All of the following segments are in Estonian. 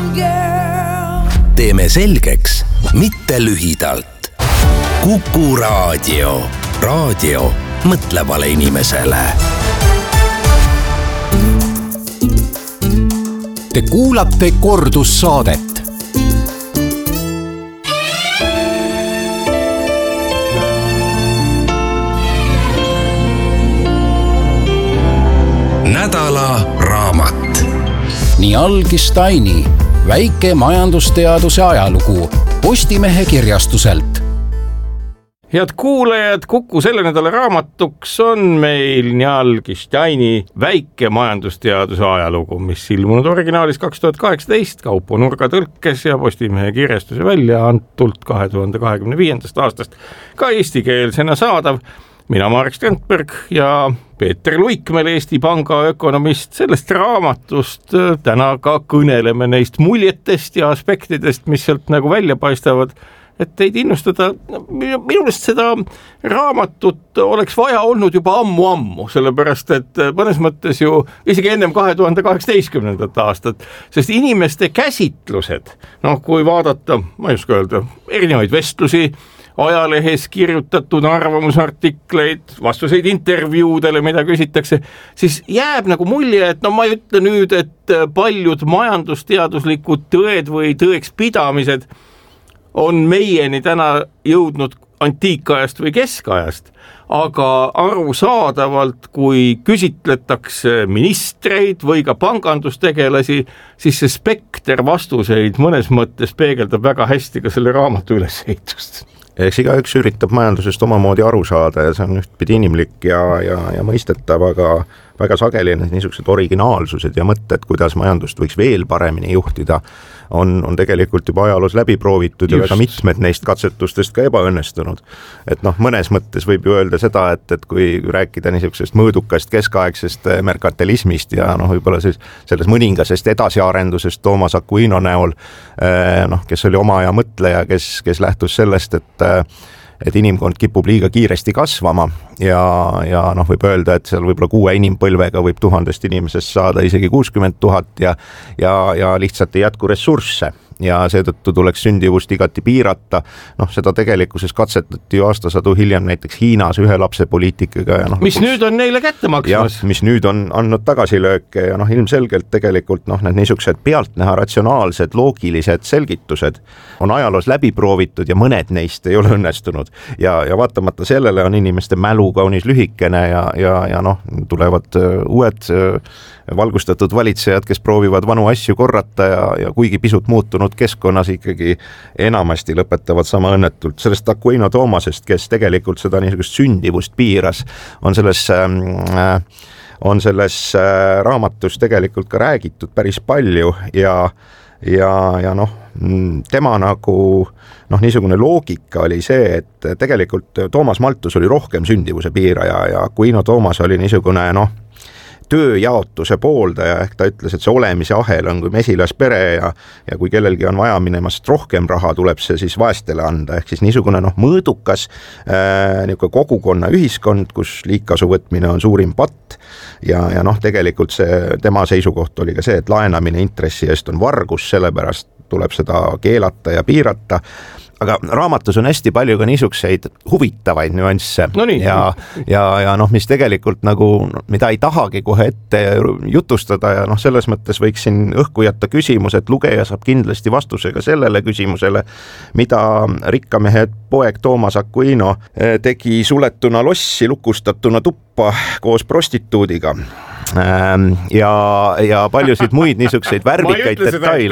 Teeme selgeks, mitte lühidalt. Kuku Raadio. Raadio mõtlevale inimesele. Te kuulate kordussaadet. Nädala raamat. Nii algis Taini väike majandusteaduse ajalugu Postimehe kirjastuselt. Head kuulajad, Kuku selle nädala raamatuks on meil Njalgis Taini väike majandusteaduse ajalugu, mis ilmunud originaalis 2018 Kaupo Nurga tõlkes ja Postimehe kirjastuse välja antult 2025. aastast ka eestikeelsena saadav. Mina Marek Strandberg ja Peeter Luikmäel, Eesti Panga ökonomist. Sellest raamatust täna ka kõneleme neist muljetest ja aspektidest, mis sealt nagu välja paistavad, et teid innustada. Minulest seda raamatut oleks vaja olnud juba ammu, sellepärast et mõnes mõttes ju isegi ennem 2018. aastat, sest inimeste käsitlused, kui vaadata, ma ei oska öelda, erinevaid vestlusi, ajalehes kirjutatud arvamusartikleid, vastuseid intervjuudele, mida küsitakse, siis jääb nagu mulje, et ma ei ütle nüüd, et paljud majandusteaduslikud tõed või tõeks pidamised on meieni täna jõudnud antiikajast või keskajast, aga arusaadavalt, kui küsitletakse ministreid või ka pangandustegelasi, siis see spekter vastuseid mõnes mõttes peegeldab väga hästi ka selle raamatu ülesehitust. Eks igaüks üritab majandusest omamoodi aru saada ja see on ühtpidi inimlik ja mõistetav, aga väga sageli niisugused originaalsused ja mõtted, kuidas majandust võiks veel paremini juhtida, on tegelikult juba ajaloos läbi proovitud ja väga mitmed neist katsetustest ka ebaõnnestunud. Et mõnes mõttes võib ju öelda seda, et kui rääkida niisugusest mõõdukast keskaegsest merkantilismist ja võib-olla selles mõningasest edasiarendusest Toomas Aquino näol, kes oli oma aja mõtleja, kes lähtus sellest, et inimkond kipub liiga kiiresti kasvama ja võib öelda, et seal võib-olla 6 inimpõlvega võib 1000 inimesest saada isegi 60 000 ja lihtsalt ei jätku ressursse. Ja seetõttu tuleks sündivust igati piirata. Seda tegelikkuses katsetati ju aastasadu hiljem näiteks Hiinas ühe lapse poliitikaga. Mis nüüd on neile kätte maksmas? Mis nüüd on andnud tagasilööke ja ilmselgelt tegelikult need niisugused pealtnäha ratsionaalsed, loogilised selgitused on ajaloos läbi proovitud ja mõned neist ei ole õnnestunud. Ja vaatamata sellele on inimeste mälu kaunis lühikene ja tulevad uued valgustatud valitsejad, kes proovivad vanu asju korrata ja kuigi pisut muutunud keskkonnas ikkagi enamasti lõpetavad sama õnnetult. Sellest Aquino Toomasest, kes tegelikult seda niisugust sündivust piiras, on selles raamatus tegelikult ka räägitud päris palju ja tema niisugune loogika oli see, et tegelikult Toomas Malthus oli rohkem sündivuse piiraja ja Aquino Toomas oli niisugune tööjaotuse pooldaja, ehk ta ütles, et see olemise ahel on kui mesilaspere ja kui kellelgi on vaja minemast rohkem raha, tuleb see siis vaestele anda, ehk siis niisugune mõõdukas kogukonna ühiskond, kus liigkasu võtmine on suurim patt ja tegelikult see tema seisukoht oli ka see, et laenamine intressi eest on vargus, sellepärast tuleb seda keelata ja piirata. Aga raamatus on hästi palju ka niisugseid huvitavaid nüansse ja mis tegelikult mida ei tahagi kohe ette jutustada ja selles mõttes võiks siin õhku jätta küsimus, et lugeja saab kindlasti vastusega sellele küsimusele, mida rikkamehe poeg Toomas Aquino tegi suletuna lossi lukustatuna tuppa koos prostituudiga. Ja paljusid muid niisugseid värvikaid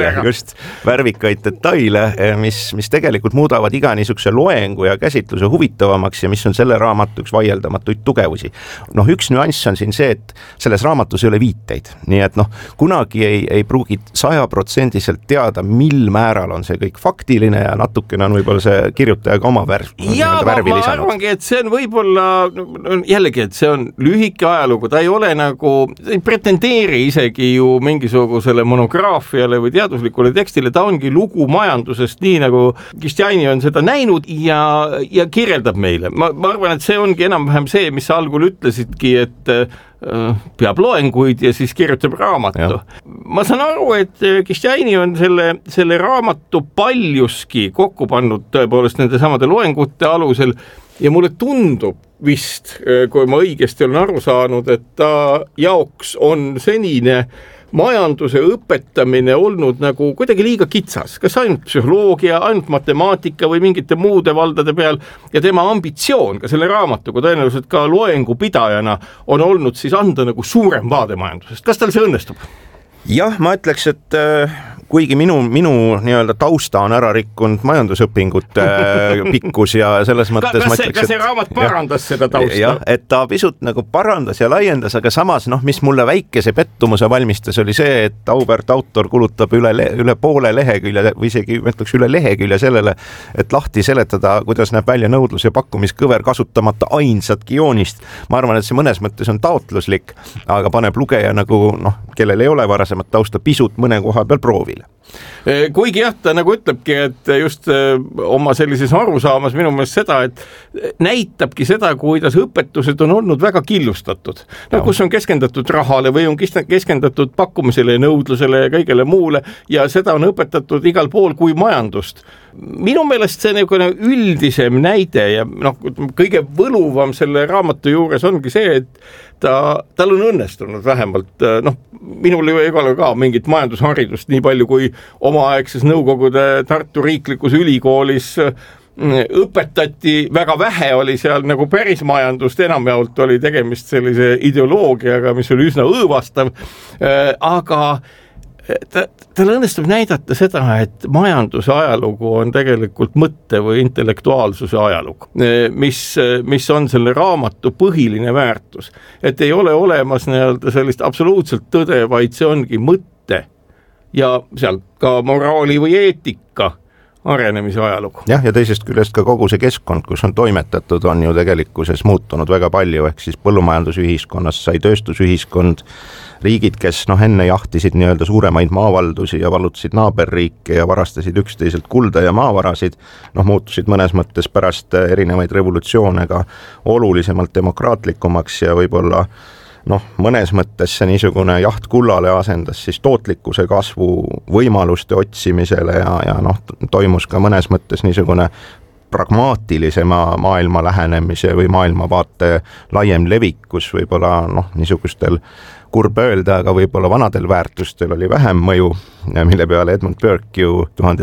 detaile, mis tegelikult muudavad iga niisuguse loengu ja käsitluse huvitavamaks ja mis on selle raamatu üks vaieldamatuid tugevusi. Üks nüanss on siin see, et selles raamatus ei ole viiteid, nii et kunagi ei pruugi 100% teada, mil määral on see kõik faktiline ja natukene on võib-olla see kirjutaja ka oma värvi lisanud. Ma arvangi, et see on võib-olla jällegi, et see on lühike ajalugu, ta ei ole ei pretendeeri isegi ju mingisugusele monograafiale või teaduslikule tekstile, ta ongi lugu majandusest, nii nagu Kistjaini on seda näinud ja kirjeldab meile. Ma arvan, et see ongi enam-vähem see, mis sa algul ütlesidki, et peab loenguid ja siis kirjutab raamatu. Ma saan aru, et Kistjaini on selle raamatu paljuski kokku pannud tõepoolest nende samade loengute alusel ja mulle tundub vist, kui ma õigesti olen aru saanud, et ta jaoks on senine majanduse õpetamine olnud nagu kuidagi liiga kitsas, kas ainult psühholoogia, ainult matemaatika või mingite muude valdade peal ja tema ambitsioon ka selle raamatuga tõenäoliselt ka loengupidajana on olnud siis anda nagu suurem vaade majandusest. Kas tal see õnnestub? Jah, ma ütleks, et kuigi minu nii-öelda tausta on ära rikkunud majandusõpingute pikkus ja selles mõttes kas see raamat parandas seda tausta? Jah, et ta pisut nagu parandas ja laiendas, aga samas mis mulle väikese pettumuse valmistas oli see, et auväärt autor kulutab üle poole lehekülje või isegi ütleks üle lehekülje sellele, et lahti seletada, kuidas näeb välja nõudlus- ja pakkumiskõver kasutamata ainsatki joonist. Ma arvan, et see mõnes mõttes on taotluslik, aga paneb lugeja nagu kellel ei ole varasemat tausta pisut mõne koha peal proovile. Kuigi jah, ta nagu ütlebki, et just oma sellises arusaamas minu meelest seda, et näitabki seda, kuidas õpetused on olnud väga killustatud. Kus on keskendatud rahale või on keskendatud pakkumisele ja nõudlusele ja kõigele muule ja seda on õpetatud igal pool kui majandust. Minu meelest see üldisem näide ja kõige võluvam selle raamatu juures ongi see, et tal on õnnestunud vähemalt, minul ei ole ka mingit majandusharidust nii palju kui omaaegses Nõukogude Tartu riiklikus ülikoolis õpetati, väga vähe oli seal nagu päris majandust, enamjaolt oli tegemist sellise ideoloogiaga, mis oli üsna õõvastav, aga tal õnnestub näidata seda, et majanduse ajalugu on tegelikult mõtte või intellektuaalsuse ajalugu, mis on selle raamatu põhiline väärtus. Et ei ole olemas sellist absoluutselt tõde, vaid see ongi mõtte ja seal ka moraali või eetika arenemise ajalugu. Jah, ja teisest küljest ka kogu see keskkond, kus on toimetatud, on ju tegelikkuses muutunud väga palju, ehk siis põllumajandusühiskonnas sai tööstusühiskond, riigid, kes enne jahtisid nii-öelda suuremaid maavaldusi ja vallutasid naaberriike ja varastasid üksteiselt kulda ja maavarasid, muutusid mõnes mõttes pärast erinevaid revolutsioone ka olulisemalt demokraatlikumaks ja võib-olla mõnes mõttes see niisugune jaht kullale asendas siis tootlikkuse kasvu võimaluste otsimisele ja toimus ka mõnes mõttes niisugune pragmaatilisema maailma lähenemise või maailmavaate laiem levik, kus võib-olla niisugustel kurb öelda, aga võib-olla vanadel väärtustel oli vähem mõju, mille peale Edmund Burke ju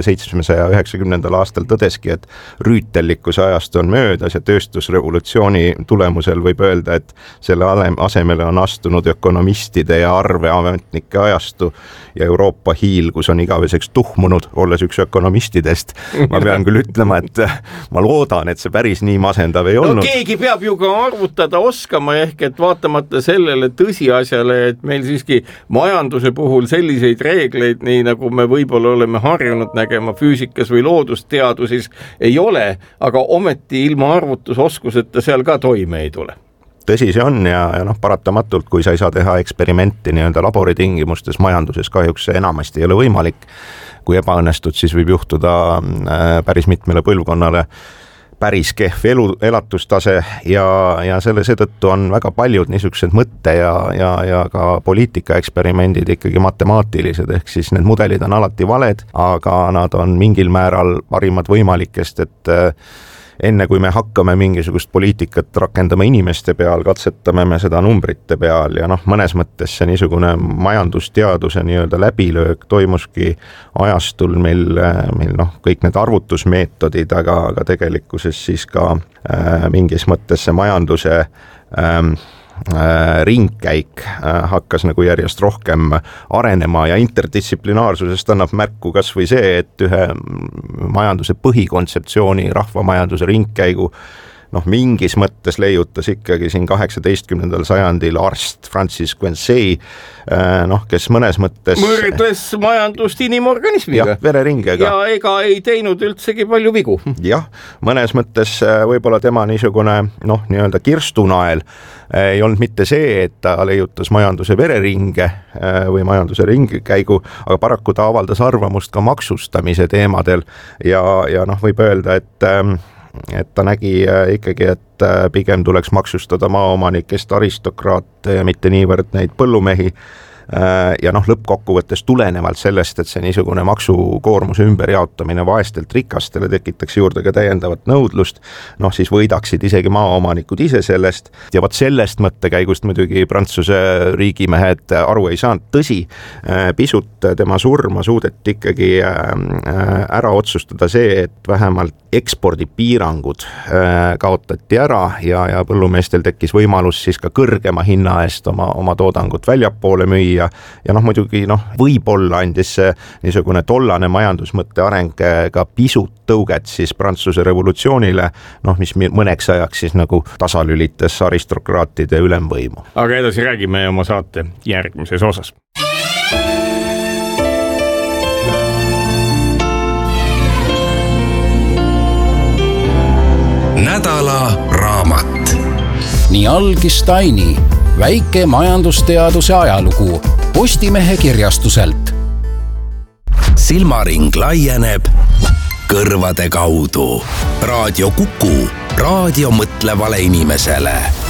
1790. aastal tõdeski, et rüütellikkuse ajast on möödas ja tööstusrevolutsiooni tulemusel võib öelda, et selle asemele on astunud ökonomistide ja arveametnike ajastu ja Euroopa hiilgus on igaveseks tuhmunud, olles üks ökonomistidest. Ma pean küll ütlema, et ma loodan, et see päris nii masendav ei olnud. Keegi peab ju ka arvutada oskama, ehk et vaatamata sellele tõsiasjale, et meil siiski majanduse puhul selliseid reegleid, nii nagu me võib-olla oleme harjunud nägema füüsikas või loodusteadusis, ei ole, aga ometi ilma arvutusoskuseta seal ka toime ei tule. Tõsi see on ja paratamatult, kui sa ei saa teha eksperimenti nii-öelda laboritingimustes majanduses, kahjuks see enamasti ei ole võimalik. Kui ebaõnnestud, siis võib juhtuda päris mitmele põlvkonnale päris kehv elatustase ja seetõttu on väga paljud niisugused mõtte ja ka poliitika eksperimendid ikkagi matemaatilised, ehk siis need mudelid on alati valed, aga nad on mingil määral parimad võimalikest, et enne kui me hakkame mingisugust poliitikat rakendama inimeste peal, katsetame me seda numbrite peal ja mõnes mõttes see niisugune majandusteaduse nii-öelda läbilöök toimuski ajastul meil kõik need arvutusmeetodid, aga tegelikkuses siis ka mingis mõttes see majanduse ringkäik hakkas nagu järjest rohkem arenema ja interdistsiplinaarsusest annab märku kas või see, et ühe majanduse põhikontseptsiooni rahvamajanduse ringkäigu mingis mõttes leiutas ikkagi siin 18. sajandil arst Francis Quensey, kes mõnes mõttes mõrdles majandust inimorganismiga. Jah, vereringega. Ja ega ei teinud üldsegi palju vigu. Jah, mõnes mõttes võib-olla tema niisugune nii-öelda kirstunael ei olnud mitte see, et ta leiutas majanduse vereringe või majanduse ringkäigu, aga paraku ta avaldas arvamust ka maksustamise teemadel ja võib öelda, et ta nägi ikkagi, et pigem tuleks maksustada maaomanikest aristokraate ja mitte niivõrd neid põllumehi. Ja lõppkokkuvõttes tulenevalt sellest, et see niisugune maksukoormuse ümberjaotamine vaestelt rikastele tekitaks juurde ka täiendavat nõudlust, siis võidaksid isegi maaomanikud ise sellest ja vot sellest mõttekäigust muidugi Prantsuse riigimehed aru ei saanud. Tõsi, pisut tema surma suudeti ikkagi ära otsustada see, et vähemalt ekspordipiirangud kaotati ära ja põllumeestel tekkis võimalus siis ka kõrgema hinna eest oma toodangut väljapoole müüa. Ja muidugi võib-olla andis see niisugune tollane majandusmõtte areng ka pisut tõuget siis Prantsuse revolutsioonile, mis mõneks ajaks siis nagu tasalülitas aristokraatide ülemvõimu. Aga edasi räägime oma saate järgmises osas. Nädala raamat. Nii algis Taini väike majandusteaduse ajalugu Postimehe kirjastuselt. Silmaring laieneb kõrvade kaudu. Raadio Kuku, raadio mõtlevale inimesele.